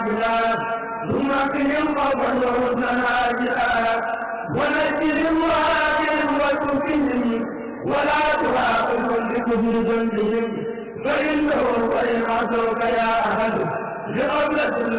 ثم فيهم قبل ناجلا ونجهم وآخر وتكهم ولا تؤاخذهم بكفر ذنبهم فإنه وإن عصوك يا أهل لقبلة